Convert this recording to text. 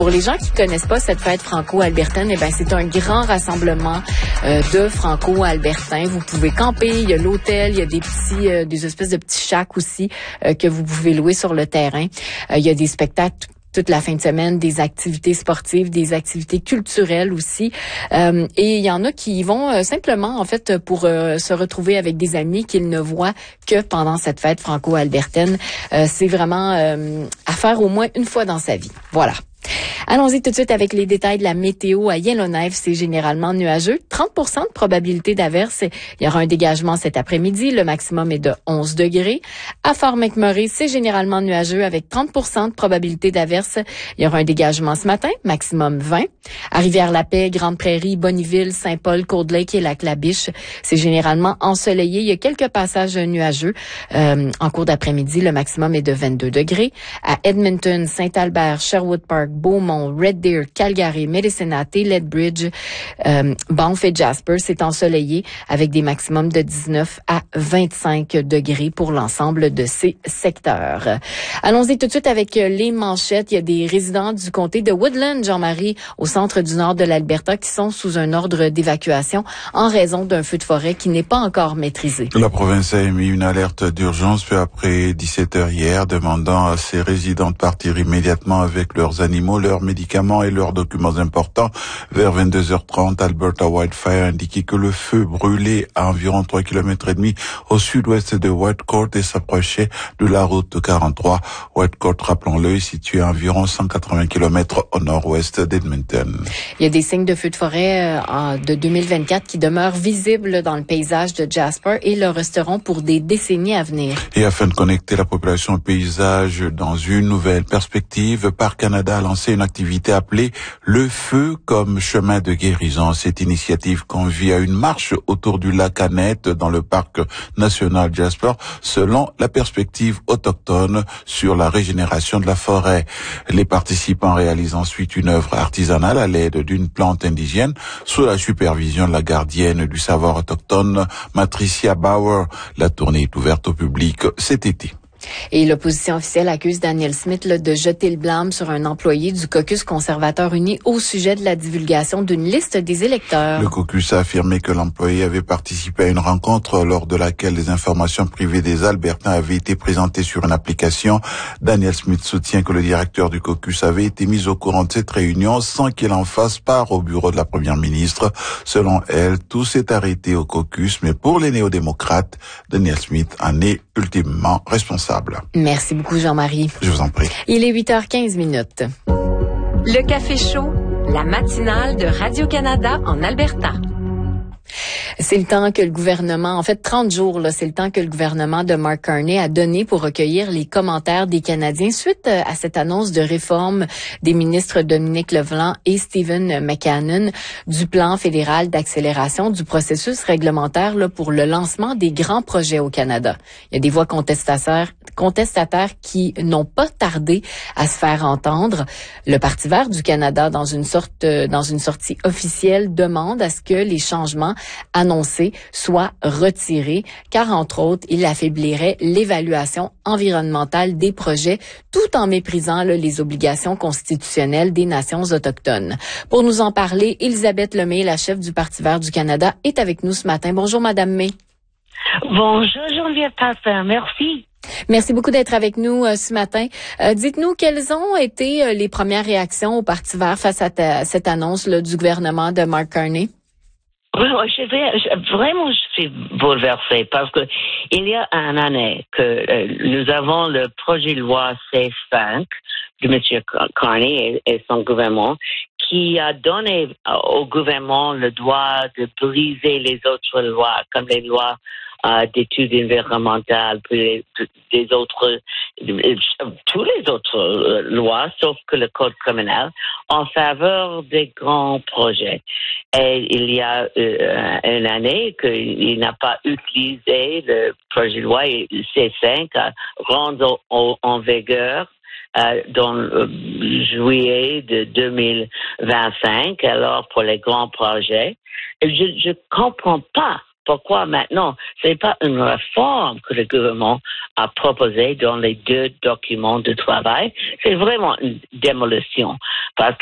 Pour les gens qui connaissent pas cette fête franco-albertaine, c'est un grand rassemblement de franco-albertains. Vous pouvez camper, il y a l'hôtel, il y a des espèces de petits shacks aussi que vous pouvez louer sur le terrain. Il y a des spectacles toute la fin de semaine, des activités sportives, des activités culturelles aussi. Et il y en a qui y vont simplement, en fait, pour se retrouver avec des amis qu'ils ne voient que pendant cette fête franco-albertaine. C'est vraiment à faire au moins une fois dans sa vie. Voilà. Allons-y tout de suite avec les détails de la météo. À Yellowknife, c'est généralement nuageux. 30% de probabilité d'averse. Il y aura un dégagement cet après-midi. Le maximum est de 11 degrés. À Fort McMurray, c'est généralement nuageux avec 30% de probabilité d'averse. Il y aura un dégagement ce matin, maximum 20. À Rivière-la-Paix, Grande Prairie, Bonneville, Saint-Paul, Cold Lake et Lac-La-Biche, c'est généralement ensoleillé. Il y a quelques passages nuageux. En cours d'après-midi, le maximum est de 22 degrés. À Edmonton, Saint-Albert, Sherwood Park, Beaumont, Red Deer, Calgary, Medicina, Lethbridge, Banff et Jasper, c'est ensoleillé avec des maximums de 19 à 25 degrés pour l'ensemble de ces secteurs. Allons-y tout de suite avec les manchettes. Il y a des résidents du comté de Woodland, Jean-Marie, au centre du nord de l'Alberta, qui sont sous un ordre d'évacuation en raison d'un feu de forêt qui n'est pas encore maîtrisé. La province a émis une alerte d'urgence peu après 17 heures hier, demandant à ses résidents de partir immédiatement avec leurs animaux, leurs médicaments et leurs documents importants. Vers 22h30, Alberta Wildfire indiquait que le feu brûlait à environ 3,5 km au sud-ouest de Whitecourt et s'approchait de la route 43. Whitecourt, rappelons-le, est situé à environ 180 km au nord-ouest d'Edmonton. Il y a des signes de feu de forêt de 2024 qui demeurent visibles dans le paysage de Jasper et le resteront pour des décennies à venir. Et afin de connecter la population au paysage dans une nouvelle perspective, Parc Canada a lancé une activité appelée Le Feu comme chemin de guérison. Cette initiative convie à une marche autour du lac Annette dans le parc national Jasper selon la perspective autochtone sur la régénération de la forêt. Les participants réalisent ensuite une œuvre artisanale à l'aide d'une plante indigène sous la supervision de la gardienne du savoir autochtone, Matricia Bauer. La tournée est ouverte au public cet été. Et l'opposition officielle accuse Danielle Smith de jeter le blâme sur un employé du caucus conservateur uni au sujet de la divulgation d'une liste des électeurs. Le caucus a affirmé que l'employé avait participé à une rencontre lors de laquelle les informations privées des Albertains avaient été présentées sur une application. Danielle Smith soutient que le directeur du caucus avait été mis au courant de cette réunion sans qu'il en fasse part au bureau de la première ministre. Selon elle, tout s'est arrêté au caucus, mais pour les néo-démocrates, Danielle Smith en est ultimement responsable. Merci beaucoup, Jean-Marie. Je vous en prie. Il est 8h15. Le Café Chaud, la matinale de Radio-Canada en Alberta. C'est le temps que le gouvernement, en fait 30 jours, c'est le temps que le gouvernement de Mark Carney a donné pour recueillir les commentaires des Canadiens suite à cette annonce de réforme des ministres Dominique Leblanc et Stephen McCannon du plan fédéral d'accélération du processus réglementaire pour le lancement des grands projets au Canada. Il y a des voix contestataires qui n'ont pas tardé à se faire entendre. Le Parti vert du Canada, dans une sortie officielle, demande à ce que les changements annoncés soient retirés, car entre autres, il affaiblirait l'évaluation environnementale des projets tout en méprisant les obligations constitutionnelles des nations autochtones. Pour nous en parler, Elisabeth Lemay, la chef du Parti vert du Canada, est avec nous ce matin. Bonjour, Madame May. Bonjour, Geneviève Pasteur. Merci. Merci beaucoup d'être avec nous ce matin. Dites-nous, quelles ont été les premières réactions au Parti vert face à cette annonce du gouvernement de Mark Carney? Vraiment, je suis bouleversée parce que il y a une année que nous avons le projet de loi C5 de M. Carney et son gouvernement qui a donné au gouvernement le droit de briser les autres lois, comme les lois d'études environnementales, puis tous les autres lois, sauf que le code criminel, en faveur des grands projets. Et il y a une année qu'il n'a pas utilisé le projet de loi C5 à rendre en vigueur dans juillet de 2025, alors pour les grands projets. Je comprends pas pourquoi maintenant, c'est pas une réforme que le gouvernement a proposée dans les 2 documents de travail, c'est vraiment une démolition. Parce